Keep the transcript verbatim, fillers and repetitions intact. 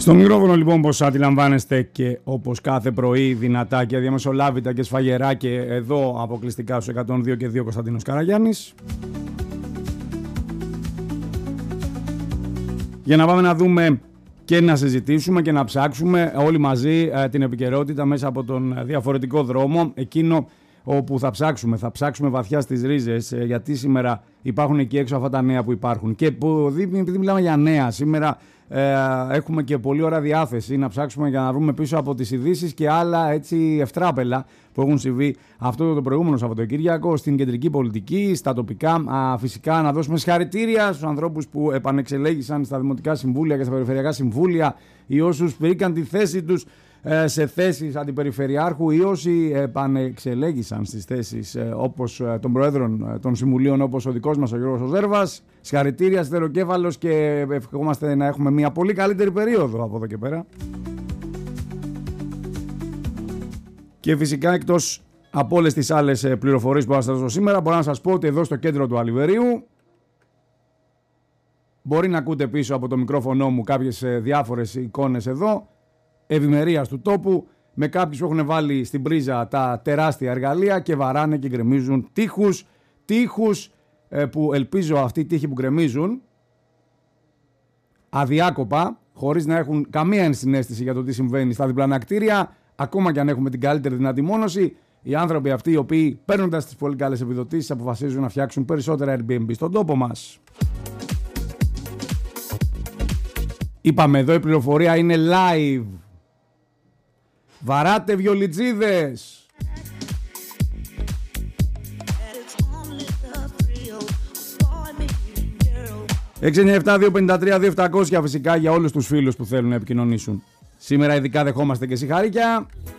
Στο μικρόφωνο λοιπόν, όπως αντιλαμβάνεστε και όπως κάθε πρωί, δυνατά και διαμεσολάβητα και σφαγερά, και εδώ αποκλειστικά στους εκατόν δύο και δύο Κωνσταντίνος Καραγιάννης. Για να πάμε να δούμε και να συζητήσουμε και να ψάξουμε όλοι μαζί ε, την επικαιρότητα μέσα από τον διαφορετικό δρόμο, εκείνο όπου θα ψάξουμε, θα ψάξουμε βαθιά στις ρίζες, ε, γιατί σήμερα υπάρχουν εκεί έξω αυτά τα νέα που υπάρχουν. Και που, επειδή μιλάμε για νέα, σήμερα ε, έχουμε και πολύ ώρα διάθεση να ψάξουμε για να βρούμε πίσω από τις ειδήσεις και άλλα έτσι ευτράπελα που έχουν συμβεί αυτό το προηγούμενο Σαββατοκύριακο στην κεντρική πολιτική, στα τοπικά. Α, φυσικά να δώσουμε συγχαρητήρια στους ανθρώπους που επανεξελέγησαν στα δημοτικά συμβούλια και στα περιφερειακά συμβούλια, ή όσους βρήκαν τη θέση τους σε θέσεις αντιπεριφερειάρχου, ή όσοι επανεξελέγησαν στις θέσεις όπως των προέδρων των συμβουλίων, όπως ο δικός μας ο Γιώργος Ζέρβας. Συγχαρητήρια στεροκέφαλος και ευχόμαστε να έχουμε μια πολύ καλύτερη περίοδο από εδώ και πέρα. Και φυσικά, εκτός από όλες τις άλλες πληροφορίες που θα σας δώσω σήμερα, μπορώ να σας πω ότι εδώ στο κέντρο του Αλιβερίου μπορεί να ακούτε πίσω από το μικρόφωνο μου κάποιες διάφορες εικόνες εδώ ευημερίας του τόπου, με κάποιους που έχουν βάλει στην πρίζα τα τεράστια εργαλεία και βαράνε και γκρεμίζουν τείχους, τείχους ε, που ελπίζω αυτοί οι τείχοι που γκρεμίζουν αδιάκοπα, χωρίς να έχουν καμία ενσυναίσθηση για το τι συμβαίνει στα διπλανά κτίρια, ακόμα και αν έχουμε την καλύτερη δυνατή μόνωση, οι άνθρωποι αυτοί οι οποίοι, παίρνοντας τις πολύ καλές επιδοτήσεις, αποφασίζουν να φτιάξουν περισσότερα Airbnb στον τόπο μας. Είπαμε εδώ, η πληροφορία είναι live. Βαράτε βιολιτζίδες. έξι εννιά επτά δύο πέντε τρία δύο επτακόσια φυσικά για όλους τους φίλους που θέλουν να επικοινωνήσουν. Σήμερα ειδικά δεχόμαστε και συγχαρήκια.